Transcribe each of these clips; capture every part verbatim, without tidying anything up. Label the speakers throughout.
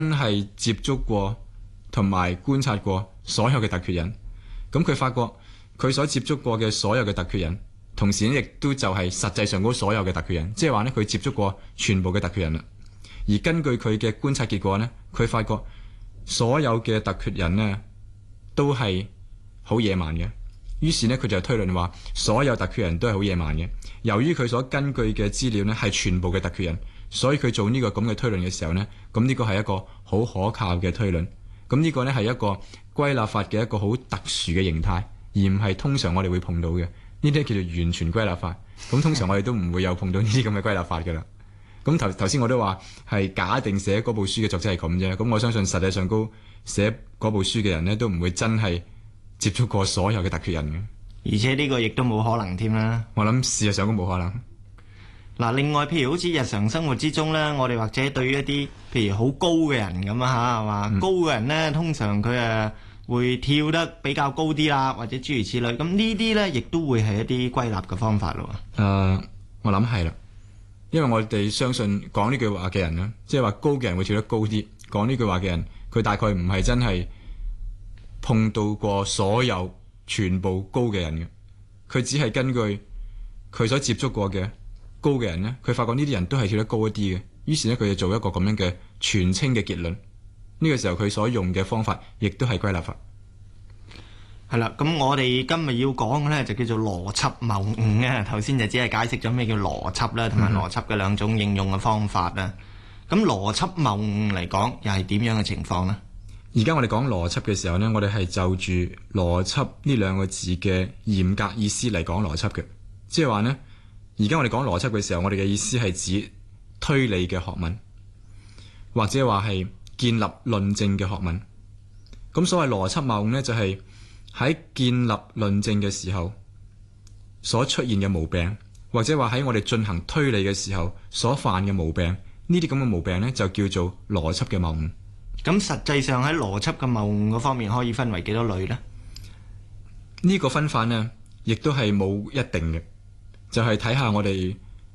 Speaker 1: 係接觸過同埋觀察過所有嘅突厥人，咁佢發覺佢所接觸過嘅所有嘅突厥人，同時亦都就係實際上嗰所有嘅突厥人，即係話呢，佢接觸過全部嘅突厥人啦。而根據佢嘅觀察結果呢，佢發覺所有嘅突厥人呢都係好野蠻嘅。於是呢，佢就推論話所有突厥人都係好野蠻嘅。由於佢所根據嘅資料呢係全部嘅突厥人，所以佢做呢個咁嘅推論嘅時候呢，咁呢個係一個好可靠嘅推論。咁呢個呢係一個歸納法嘅一個好特殊嘅形態，而唔係通常我哋會碰到嘅。呢啲叫做完全歸納法。咁通常我哋都唔會有碰到呢啲咁嘅歸納法㗎啦。咁頭頭先我都話係假定寫嗰部書嘅作者係咁啫。咁我相信實際上高寫嗰部書嘅人呢，都唔會真係接觸過所有嘅突厥人嘅，
Speaker 2: 而且呢個亦都冇可能添啦。
Speaker 1: 我諗事實上都冇可能。
Speaker 2: 嗱，另外譬如好似日常生活之中咧，我哋或者對於一啲譬如好高嘅人咁啊嚇，係嘛、嗯、高嘅人咧，通常佢誒會跳得比較高啲啦，或者諸如此類。咁呢啲咧，亦都會係一啲歸納嘅方法咯。
Speaker 1: 誒、呃，我諗係啦，因為我哋相信講呢句話嘅人咧，即係話高嘅人會跳得高啲。講呢句話嘅人，佢大概唔係真係碰到過所有全部高嘅人嘅，佢只係根據佢所接觸過嘅高嘅人呢，佢發覺呢啲人都係跳得高一啲嘅，於是呢，佢就做一個咁樣嘅全稱嘅結論。呢、這個時候佢所用嘅方法亦都係歸納法。
Speaker 2: 係啦，咁我哋今日要講嘅呢，就叫做邏輯謬誤啊。頭先就只係解釋咗咩叫邏輯啦，同埋邏輯嘅兩種應用嘅方法啦。咁邏輯謬誤嚟講，又係點樣嘅情況呢？
Speaker 1: 而家我哋講邏輯嘅時候呢，我哋係就住邏輯呢兩個字嘅嚴格意思嚟講邏輯嘅，即係話呢，而家我哋講邏輯嘅時候，我哋嘅意思係指推理嘅學問，或者話係建立論證嘅學問。咁所謂邏輯謬誤呢，就係喺建立論證嘅時候所出現嘅毛病，或者話喺我哋進行推理嘅時候所犯嘅毛病，呢啲咁嘅毛病呢，就叫做邏輯嘅謬誤。
Speaker 2: 咁實際上喺邏輯嘅謬誤嗰方面可以分為幾多類呢？
Speaker 1: 呢個分法呢，亦都係冇一定嘅，就係睇下我哋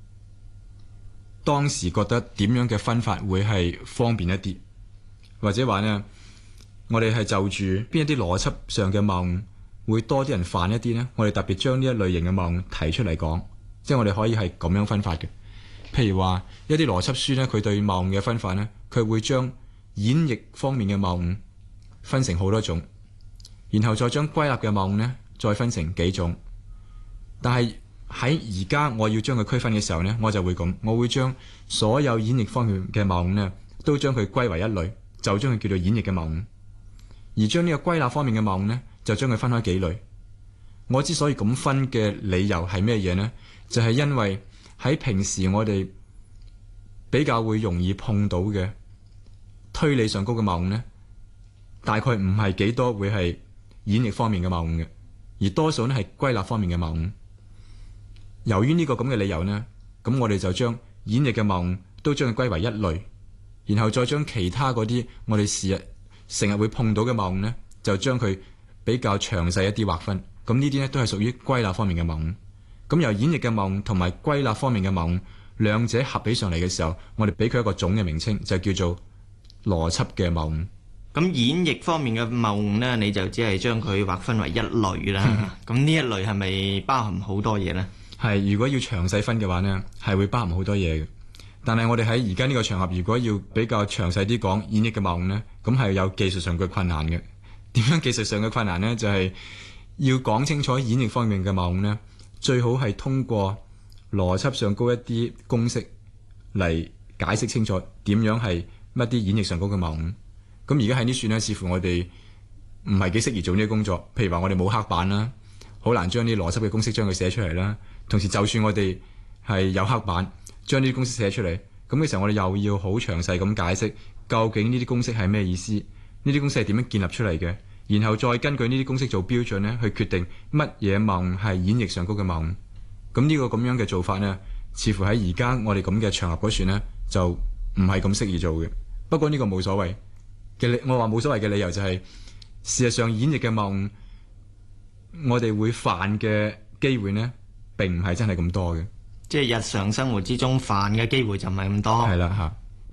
Speaker 1: 當時覺得點樣嘅分法會係方便一啲，或者話呢，我哋係就住邊一啲邏輯上嘅謬誤會多啲人犯一啲呢，我哋特別將呢一類型嘅謬誤提出嚟講，即係我哋可以係咁樣分法嘅。譬如話一啲邏輯書呢，佢對謬誤嘅分法呢，佢會將演繹方面嘅謬誤分成好多種，然後再將歸納嘅謬誤呢再分成幾種。但係喺而家我要將佢區分嘅時候呢，我就會咁，我會將所有演繹方面嘅謬誤呢都將佢歸為一類，就將佢叫做演繹嘅謬誤。而將呢個歸納方面嘅謬誤呢，就將佢分開幾類。我之所以咁分嘅理由係咩嘢呢？就係因為喺平時我哋比較會容易碰到嘅推理上高嘅謬誤呢，大概唔係幾多會係演繹方面嘅謬誤嘅，而多數呢係歸納方面嘅謬誤。由於呢個咁嘅理由呢，咁我哋就將演繹嘅謬誤都將佢歸為一類，然後再將其他嗰啲我哋時日成日會碰到嘅謬誤呢，就將佢比較詳細一啲劃分。咁呢啲呢都係屬於歸納方面嘅謬誤。咁由演繹嘅謬誤同埋歸納方面嘅謬誤兩者合起上嚟嘅時候，我哋俾佢一個總嘅名稱，就叫做邏輯嘅謬誤。
Speaker 2: 咁演繹方面嘅謬誤呢，你就只係將佢劃分為一類啦。咁呢一類係咪包含好多嘢呢？
Speaker 1: 係，如果要詳細分嘅話呢，係會包含好多嘢嘅。但係我哋喺而家呢個場合，如果要比較詳細啲講演繹嘅謬誤呢，咁係有技術上嘅困難嘅。點樣技術上嘅困難呢？就係要講清楚演繹方面嘅謬誤呢，最好係通過邏輯上高一啲公式嚟解釋清楚點樣係乜啲演繹上高嘅謬誤。咁而家喺呢算呢，似乎我哋唔係幾適宜做呢啲工作。譬如話我哋冇黑板啦，好難將啲邏輯嘅公式將佢寫出嚟啦。同時就算我哋係有黑板，將呢啲公式寫出嚟，咁嘅時候我哋又要好詳細咁解釋究竟呢啲公式係咩意思，呢啲公式係點樣建立出嚟嘅，然後再根據呢啲公式做標準呢，去決定乜嘢謬誤係演繹上高嘅謬誤。咁呢個咁樣嘅做法呢，似乎喺而家我哋咁嘅場合嗰算呢，就唔係咁適宜做嘅。不過呢個冇所謂嘅理，我話冇所謂嘅理由就係，事實上演繹嘅謬誤，我哋會犯嘅機會呢，並唔係真係咁多嘅。
Speaker 2: 即係日常生活之中犯嘅機會就唔係咁多。
Speaker 1: 係啦嚇。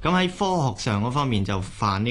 Speaker 2: 咁喺科學上嗰方面就犯呢